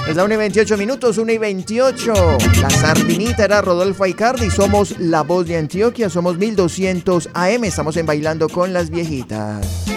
Es la 1:28, 1:28. La sardinita era Rodolfo Aicardi. Somos la voz de Antioquia. Somos 1200 AM. Estamos en Bailando con las Viejitas.